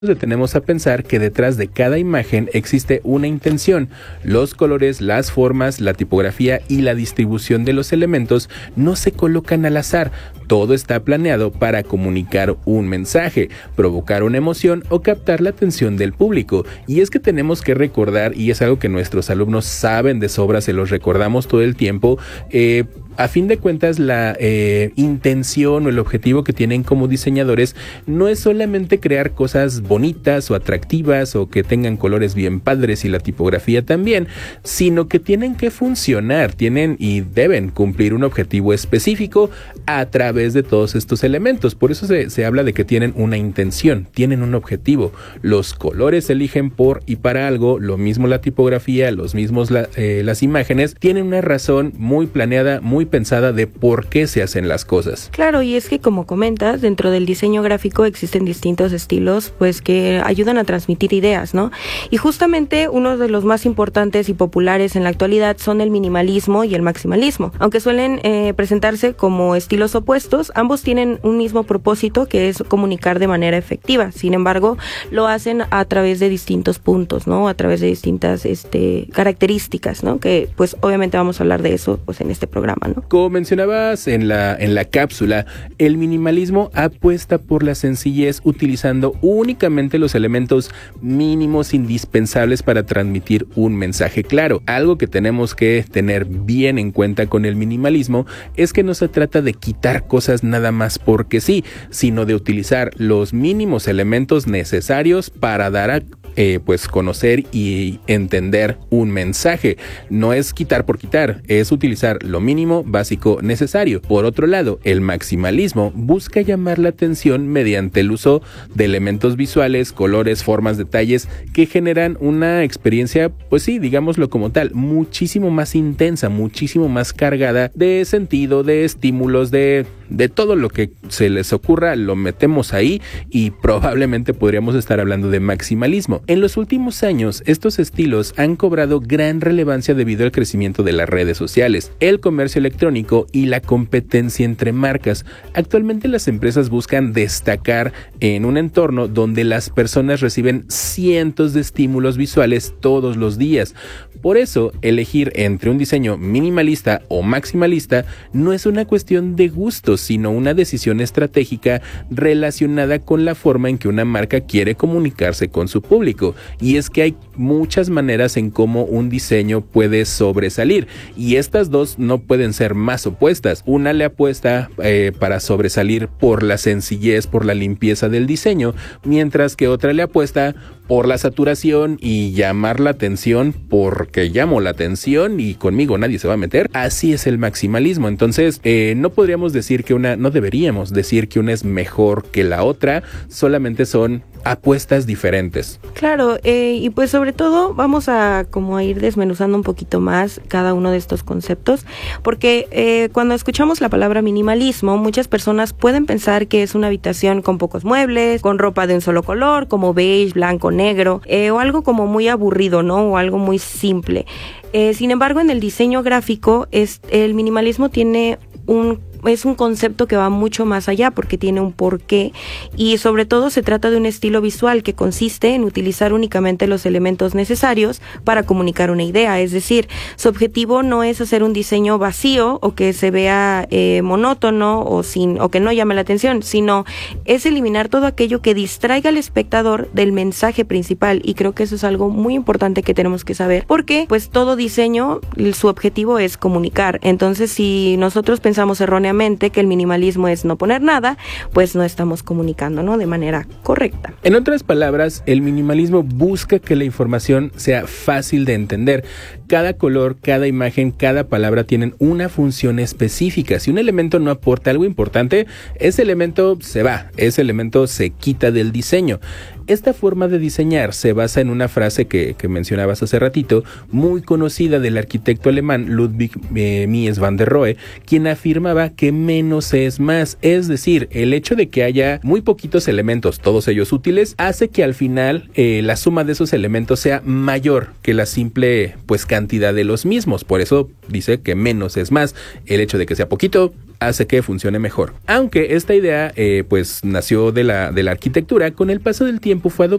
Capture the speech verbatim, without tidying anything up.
detenemos a pensar que detrás de cada imagen existe una intención. Los colores, las formas, la tipografía y la distribución de los elementos no se colocan al azar. Todo está planeado para comunicar un mensaje, provocar una emoción o captar la atención del público. Y es que tenemos que recordar, y es algo que nuestros alumnos saben de sobra, se los recordamos todo el tiempo, eh, a fin de cuentas la eh, intención o el objetivo que tienen como diseñadores no es solamente crear cosas bonitas o atractivas o que tengan colores bien padres y la tipografía también, sino que tienen que funcionar, tienen y deben cumplir un objetivo específico a través de todos estos elementos. Por eso se, se habla de que tienen una intención, tienen un objetivo. Los colores se eligen por y para algo, lo mismo la tipografía, los mismos la, eh, las imágenes, tienen una razón muy planeada, muy pensada de por qué se hacen las cosas. Claro, y es que como comentas, dentro del diseño gráfico existen distintos estilos pues que ayudan a transmitir ideas, ¿no? Y justamente uno de los más importantes y populares en la actualidad son el minimalismo y el maximalismo. Aunque suelen eh, presentarse como estilos opuestos, ambos tienen un mismo propósito, que es comunicar de manera efectiva. Sin embargo, lo hacen a través de distintos puntos, ¿no? A través de distintas este, características, ¿no? Que pues obviamente vamos a hablar de eso pues en este programa, ¿no? Como mencionabas en la, en la cápsula, el minimalismo apuesta por la sencillez utilizando únicamente los elementos mínimos indispensables para transmitir un mensaje claro. Algo que tenemos que tener bien en cuenta con el minimalismo es que no se trata de quitar cosas nada más porque sí, sino de utilizar los mínimos elementos necesarios para dar a Eh, pues conocer y entender un mensaje. No es quitar por quitar, es utilizar lo mínimo básico necesario. Por otro lado, el maximalismo busca llamar la atención mediante el uso de elementos visuales, colores, formas, detalles que generan una experiencia, pues sí, digámoslo como tal, muchísimo más intensa, muchísimo más cargada de sentido, de estímulos, de, de todo lo que se les ocurra, lo metemos ahí y probablemente podríamos estar hablando de maximalismo. En los últimos años, estos estilos han cobrado gran relevancia debido al crecimiento de las redes sociales, el comercio electrónico y la competencia entre marcas. Actualmente las empresas buscan destacar en un entorno donde las personas reciben cientos de estímulos visuales todos los días. Por eso, elegir entre un diseño minimalista o maximalista no es una cuestión de gusto, sino una decisión estratégica relacionada con la forma en que una marca quiere comunicarse con su público. Y es que hay muchas maneras en cómo un diseño puede sobresalir, y estas dos no pueden ser más opuestas. Una le apuesta eh, para sobresalir por la sencillez, por la limpieza del diseño, mientras que otra le apuesta por la saturación y llamar la atención porque llamo la atención y conmigo nadie se va a meter. Así es el maximalismo. Entonces eh, no podríamos decir que una, no deberíamos decir que una es mejor que la otra, solamente son apuestas diferentes. Claro, eh, y pues sobre todo vamos a como a ir desmenuzando un poquito más cada uno de estos conceptos, porque eh, cuando escuchamos la palabra minimalismo, muchas personas pueden pensar que es una habitación con pocos muebles, con ropa de un solo color, como beige, blanco, negro, eh, o algo como muy aburrido, ¿no? O algo muy simple. Eh, sin embargo, en el diseño gráfico, es, el minimalismo tiene un es un concepto que va mucho más allá porque tiene un porqué, y sobre todo se trata de un estilo visual que consiste en utilizar únicamente los elementos necesarios para comunicar una idea. Es decir, su objetivo no es hacer un diseño vacío o que se vea eh, monótono o sin o que no llame la atención, sino es eliminar todo aquello que distraiga al espectador del mensaje principal, y creo que eso es algo muy importante que tenemos que saber, porque pues todo diseño, su objetivo es comunicar. Entonces, si nosotros pensamos erróneamente que el minimalismo es no poner nada, pues no estamos comunicando, ¿no? De manera correcta. En otras palabras, el minimalismo busca que la información sea fácil de entender. Cada color, cada imagen, cada palabra tienen una función específica. Si un elemento no aporta algo importante, ese elemento se va, ese elemento se quita del diseño. Esta forma de diseñar se basa en una frase que, que mencionabas hace ratito, muy conocida del arquitecto alemán Ludwig eh, Mies van der Rohe, quien afirmaba que menos es más. Es decir, el hecho de que haya muy poquitos elementos, todos ellos útiles, hace que al final eh, la suma de esos elementos sea mayor que la simple pues cantidad de los mismos. Por eso dice que menos es más. El hecho de que sea poquito hace que funcione mejor. Aunque esta idea eh, pues nació de la, de la arquitectura, con el paso del tiempo fue adoptada